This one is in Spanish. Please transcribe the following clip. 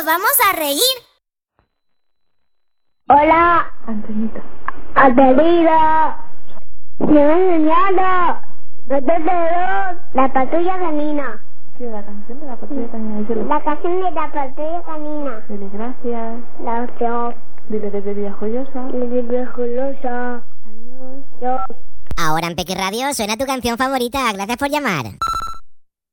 vamos a reír. Hola. Antonito. Antonita. Me he enseñado. La patrulla canina. ¿Qué? La canción de la patrulla canina. Díselo. La canción de la patrulla canina. Dile gracias. La otra. Dile desde Villajoyosa. Desde Villajoyosa. Adiós. Yo. Ahora en Peque Radio suena tu canción favorita. Gracias por llamar.